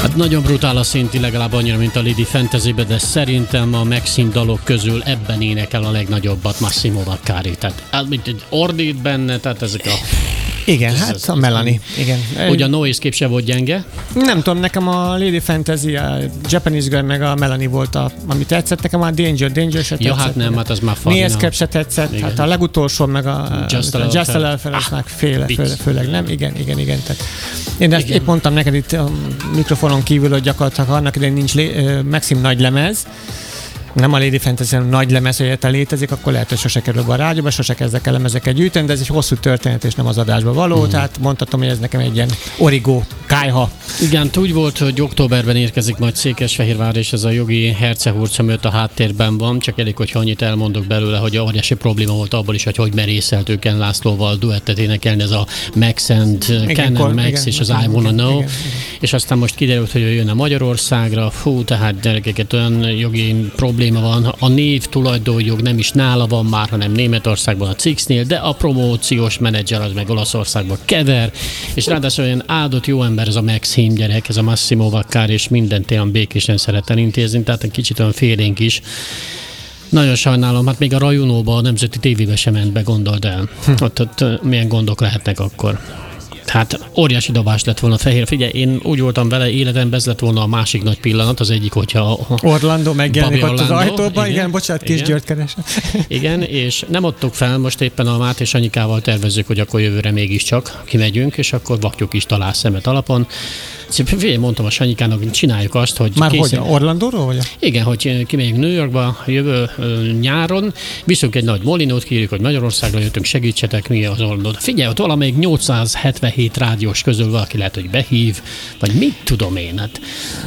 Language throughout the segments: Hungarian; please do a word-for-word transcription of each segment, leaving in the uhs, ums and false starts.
Hát nagyon brutál a szinti, legalább annyira, mint a Lady Fantasy-be, de szerintem a Maxim dalok közül ebben énekel a legnagyobbat Massimo Vaccari. Tehát mint egy ordít benne, tehát ezek a... Igen, ez, hát ez, a Melanie. Igen. Ugye a Noise kép se volt gyenge? Nem tudom, nekem a Lady Fantasy, a Japanese Girl meg a Melanie volt, a, ami tetszett. Nekem a Danger, Danger se tetszett. Ja, hát nem, hát az már Farina. Mihez kép se tetszett. Igen. Hát a legutolsó meg a Just a Just a Love, az meg féle, főleg, főleg nem. Igen, igen, igen. Tehát én ezt épp mondtam neked itt a mikrofonon kívül, hogy gyakorlatilag annak idején nincs lé, Maxim nagy lemez, nem a Lady Fantasy, hanem nagy lemez, hogy egyáltalán létezik, akkor lehet, hogy sose kerül be a rádióba, sose kezdek el lemezeket gyűjteni, de ez egy hosszú történet, és nem az adásba való, mm. tehát mondhatom, hogy ez nekem egy ilyen origó kályha. Igen, úgy volt, hogy októberben érkezik majd Székesfehérvár, és ez a jogi hercehurca mögött a háttérben van, csak elég, hogyha annyit elmondok belőle, hogy óriási probléma volt abból is, hogy hogy merészelt ő Ken Lászlóval duettet énekelni, ez a Max and Ken and Max, igen, és az igen, I Wanna Know, igen, igen. És aztán most kiderült, hogy ő jön a Magyarországra, fú, tehát gyerekeket olyan jogi probléma van, a név tulajdonjog nem is nála van már, hanem Németországban a Cixnél, de a promóciós menedzser az meg Olaszországban kever, és ráadásul olyan áldott jó ember ez a Maxim gyerek, ez a Massimo Vaccari, és mindent olyan békésen szeret elintézni, tehát egy kicsit olyan félénk is. Nagyon sajnálom, hát még a Rajunóba, a Nemzeti Tévébe sem ment be, gondold el. Hm. Ott, ott milyen gondok lehetnek akkor. Hát óriási dobás lett volna Fehér. Figyelj, én úgy voltam vele, életemben ez lett volna a másik nagy pillanat, az egyik, hogyha... Orlando megjelenik ott Orlando, az ajtóban, igen, igen bocsánat, Kis igen. György keresem. Igen, és nem adtuk fel, most éppen a Máté Sanyikával tervezzük, hogy akkor jövőre mégiscsak kimegyünk, és akkor vakjuk is talál szemet alapon. Figyelj, mondtam a Sanyikának, hogy csináljuk azt, hogy... Már készen... hogy, Orlandóról vagy? Igen, hogy kimegyünk New Yorkba jövő nyáron, viszünk egy nagy molinót, kérjük, hogy Magyarországra jöttünk, segítsetek, mi az Orlandót. Figyelj, ott valamelyik nyolcszázhetvenhét rádiós közül valaki lehet, hogy behív, vagy mit tudom én, hát...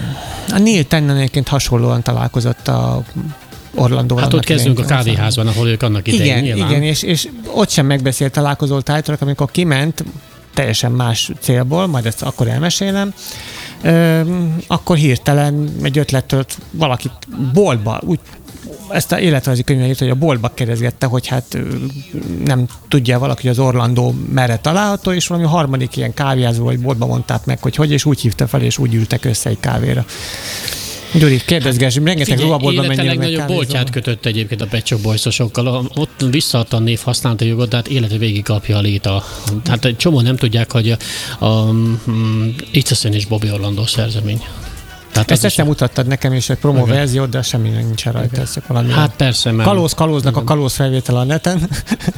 A Neil Tennant egyébként hasonlóan találkozott a Orlandóval. Hát ott kezdünk a kávéházban, ahol ők annak idején igen, nyilván. Igen, és, és ott sem megbeszélt találkozó tájtrak, amikor kiment, teljesen más célból, majd ezt akkor elmesélem, Ö, akkor hirtelen egy ötlettől valakit boltba, úgy ezt a életrajzi könyvben írt, hogy a boltba kérdezgette, hogy hát nem tudja valaki, hogy az Orlandó merre található, és valami harmadik ilyen kávéházból vagy boltba mondták meg, hogy hogy, és úgy hívta fel, és úgy ültek össze egy kávéra. Gyuri, kérdezgess, hát, rengeteg ruhaboltban menjél meg legnagyobb boltját kötött egyébként a Pet Shop Boys-osokkal. Ott visszaadta a név használta jogot, de hát élete végig kapja a léta. Hát egy csomó nem tudják, hogy a, a, a It's és Bobby Orlando szerzemény. Tehát ezt ezt mutattad nekem is egy promó okay. verziót, de semmi nincs rajta. Valami hát persze, mert... Kalóz, kalóznak igen. A kalóz felvétel a neten.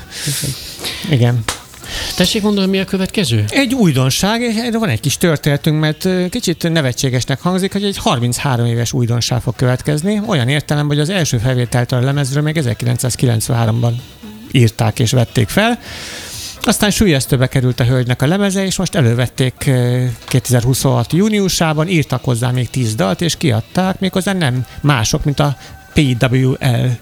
Igen. Tessék mondani, mi a következő? Egy újdonság, van egy kis történetünk, mert kicsit nevetségesnek hangzik, hogy egy harminchárom éves újdonság fog következni, olyan értelemben, hogy az első felvételt a lemezről még ezerkilencszázkilencvenháromban írták és vették fel. Aztán súlyesztőbe került a hölgynek a lemeze, és most elővették kétezer-huszonhat júniusában, írtak hozzá még tíz dalt, és kiadták, méghozzá nem mások, mint a P W L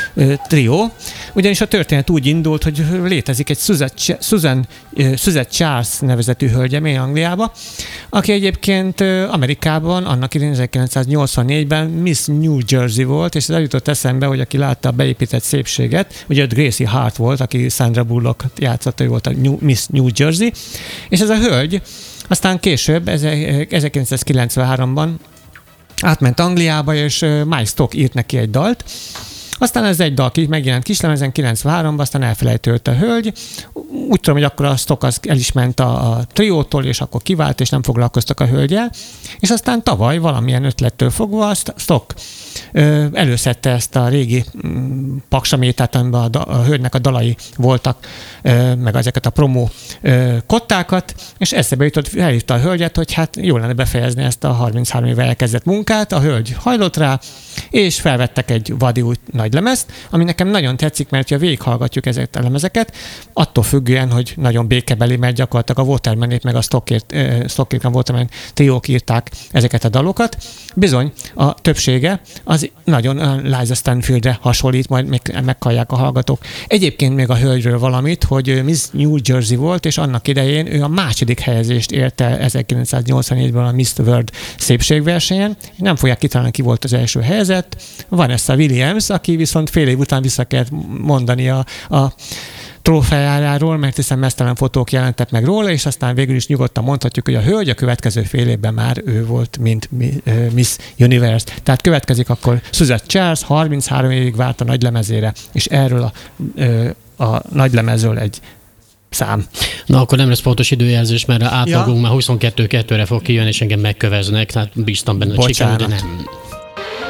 trió, ugyanis a történet úgy indult, hogy létezik egy Susan, Suzette Charles nevezetű hölgyemény Angliába, aki egyébként Amerikában, annak idején ezerkilencszáznyolcvannégyben Miss New Jersey volt, és ez eljutott eszembe, hogy aki látta a beépített szépséget, ugye ott Gracie Hart volt, aki Sandra Bullock játszott, ő volt a New, Miss New Jersey, és ez a hölgy aztán később, ezerkilencszázkilencvenháromban átment Angliába, és Mike Stock írt neki egy dalt. Aztán ez egy dal megjelent kislemezen kilencvenháromban, aztán elfelejtődött a hölgy. Úgy tudom, hogy akkor a Stock az el is ment a, a triótól, és akkor kivált, és nem foglalkoztak a hölgyel. És aztán tavaly valamilyen ötlettől fogva a Stock ö, előszedte ezt a régi mm, paksamétát, amiben a, da, a hölgynek a dalai voltak, ö, meg ezeket a promó ö, kottákat, és eszébe jutott, elhívta a hölgyet, hogy hát jól lenne befejezni ezt a harminchárom éve elkezdett munkát. A hölgy hajlott rá, és felvettek egy vadi új nagy lemezt, ami nekem nagyon tetszik, mert ha végighallgatjuk ezeket a lemezeket, attól függően, hogy nagyon békebeli, mert gyakorlatilag a Watermanék meg a Stockért, Stockért a Waterman triók írták ezeket a dalokat. Bizony, a többsége az nagyon Liza Stanfieldre hasonlít, majd meg, meghallják a hallgatók. Egyébként még a hölgyről valamit, hogy Miss New Jersey volt, és annak idején ő a második helyezést érte ezerkilencszáznyolcvannégyben a Miss World szépségversenyen. Nem fogják kitalálni, ki volt az első helyezett. Vanessa Williams, aki viszont fél év után vissza kellett mondani a, a trófeájáról, mert hiszen mesztelen fotók jelentek meg róla, és aztán végül is nyugodtan mondhatjuk, hogy a hölgy a következő fél évben már ő volt, mint Miss Universe. Tehát következik akkor Suzette Charles, harminchárom évig várt a nagylemezére, és erről a, a nagylemezről egy szám. Na, akkor nem lesz pontos időjelzés, mert átlagunk ja. már huszonkettő kettőre fog kijönni, és engem megköveznek, tehát bíztam benne, hogy sikerül, de nem.